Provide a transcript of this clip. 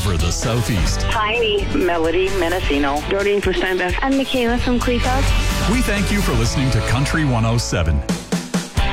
over the Southeast. Tiny, Melody, Mendocino. Doreen from Steinbach. I'm Michaela from Queefeld. We thank you for listening to Country 107.